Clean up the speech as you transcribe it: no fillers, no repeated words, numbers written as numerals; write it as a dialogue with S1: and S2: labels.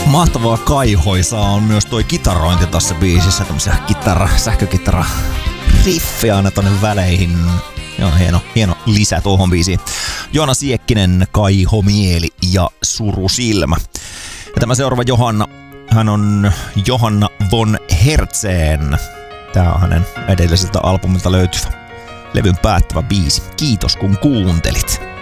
S1: Mahtavaa kaihoisaa on myös toi kitarointi tässä biisissä. Tämmösiä sähkökitara riffejä aina tonne väleihin. Joo, hieno lisä tuohon biisiin. Joona Siekkinen, Kaihomieli ja Surusilmä. Ja tämä seuraava Johanna, hän on Johanna von Hertzen. Tää on hänen edelliseltä albumilta löytyvä levyn päättävä biisi. Kiitos kun kuuntelit.